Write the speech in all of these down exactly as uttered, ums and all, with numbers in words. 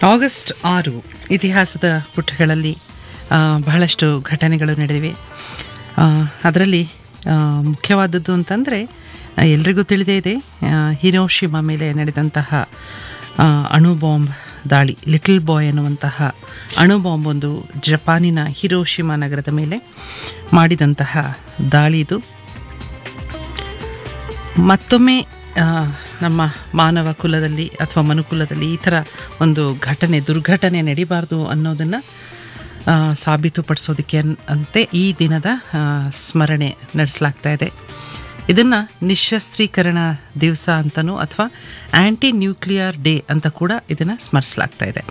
August ಆರು ಇತಿಹಾಸದ ಪುಟಗಳಲ್ಲಿ ಆ, ಬಹಳಷ್ಟು ಘಟನೆಗಳು ನಡೆದಿವೆ. ಆ, ಅದರಲ್ಲಿ ಆ, ಮುಖ್ಯವಾದದ್ದು ಅಂತಂದರೆ ಎಲ್ರಿಗೂ ತಿಳಿದೇ ಇದೆ, ಆ, ಹಿರೋಶಿಮಾ ಮೇಲೆ ನಡೆದಂತಹ ಆ, ಅಣು ಬಾಂಬ್ ದಾಳಿ. ಲಿಟಲ್ ಬಾಯ್ ಅನ್ನುವಂತಹ ಅಣು ಬಾಂಬ್ ಒಂದು ಜಪಾನಿನ ಹಿರೋಶಿಮಾ ನಗರದ ಮೇಲೆ ಮಾಡಿದಂತಹ ದಾಳಿ ಇದು. ಮತ್ತೊಮ್ಮೆ ಆ, ನಮ್ಮ ಮಾನವ ಕುಲದಲ್ಲಿ ಅಥವಾ ಮನುಕುಲದಲ್ಲಿ ಈ ಥರ ಒಂದು ಘಟನೆ ದುರ್ಘಟನೆ ನಡೀಬಾರ್ದು ಅನ್ನೋದನ್ನು ಸಾಬೀತುಪಡಿಸೋದಕ್ಕೆ ಅನ್ ಅಂತೆ ಈ ದಿನದ ಆ, ಸ್ಮರಣೆ ನಡೆಸಲಾಗ್ತಾ ಇದೆ. ಇದನ್ನು ನಿಶಸ್ತ್ರೀಕರಣ ದಿವಸ ಅಂತಲೂ ಅಥವಾ ಆ್ಯಂಟಿ ನ್ಯೂಕ್ಲಿಯರ್ ಡೇ ಅಂತ ಕೂಡ ಇದನ್ನು ಸ್ಮರಿಸಲಾಗ್ತಾ ಇದೆ.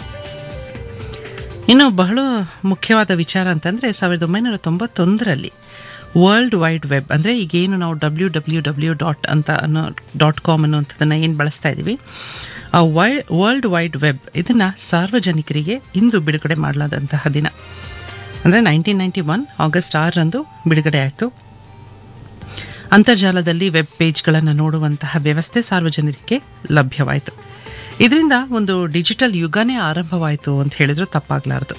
ಇನ್ನು ಬಹಳ ಮುಖ್ಯವಾದ ವಿಚಾರ ಅಂತಂದರೆ ಸಾವಿರದ ಒಂಬೈನೂರ ತೊಂಬತ್ತೊಂದರಲ್ಲಿ ವರ್ಲ್ಡ್ ವೈಡ್ ವೆಬ್ ಅಂದರೆ ಈಗೇನು ನಾವು ಡಬ್ಲ್ಯೂ ಡಬ್ಲ್ಯೂ ಡಬ್ಲ್ಯೂ ಡಾಟ್ ಅಂತ ಅನ್ನೋ ಡಾಟ್ ಕಾಮ್ ಅನ್ನುವಂಥದ್ದನ್ನು ಏನು ಬಳಸ್ತಾ ಇದ್ದೀವಿ, ಆ ವೈ ವರ್ಲ್ಡ್ ವೈಡ್ ವೆಬ್ ಇದನ್ನು ಸಾರ್ವಜನಿಕರಿಗೆ ಇಂದು ಬಿಡುಗಡೆ ಮಾಡಲಾದಂತಹ ದಿನ. ಅಂದರೆ ನೈನ್ಟೀನ್ ನೈಂಟಿ ಒನ್ ಆಗಸ್ಟ್ ಆರರಂದು ಬಿಡುಗಡೆ ಆಯಿತು. ಅಂತರ್ಜಾಲದಲ್ಲಿ ವೆಬ್ ಪೇಜ್ಗಳನ್ನು ನೋಡುವಂತಹ ವ್ಯವಸ್ಥೆ ಸಾರ್ವಜನಿಕರಿಗೆ ಲಭ್ಯವಾಯಿತು. ಇದರಿಂದ ಒಂದು ಡಿಜಿಟಲ್ ಯುಗನೇ ಆರಂಭವಾಯಿತು ಅಂತ ಹೇಳಿದ್ರು ತಪ್ಪಾಗಲಾರದು.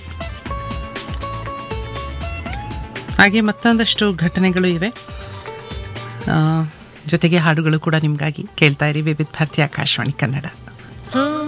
ಹಾಗೆ ಮತ್ತೊಂದಷ್ಟು ಘಟನೆಗಳು ಇವೆ, ಜೊತೆಗೆ ಹಾಡುಗಳು ಕೂಡ ನಿಮಗಾಗಿ ಕೇಳ್ತಾ ಇರಿ. ವಿವಿಧ ಭಾರತಿ ಆಕಾಶವಾಣಿ ಕನ್ನಡ.